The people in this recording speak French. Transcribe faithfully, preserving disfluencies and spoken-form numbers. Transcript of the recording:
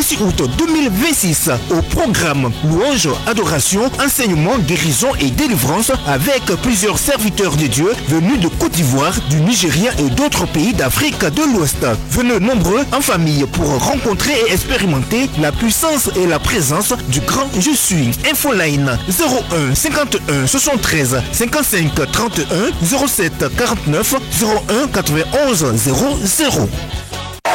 vingt-six août deux mille vingt-six. Au programme louange, adoration, enseignement, guérison et délivrance avec plusieurs serviteurs de Dieu venus de Côte d'Ivoire, du Nigeria et d'autres pays d'Afrique de l'Ouest. Venez nombreux en famille pour rencontrer et expérimenter la puissance et la présence du grand Je suis. Infoline zéro un cinquante-et-un soixante-treize cinquante-cinq trente-et-un zéro sept quarante-neuf zéro un quatre-vingt-onze zéro zéro.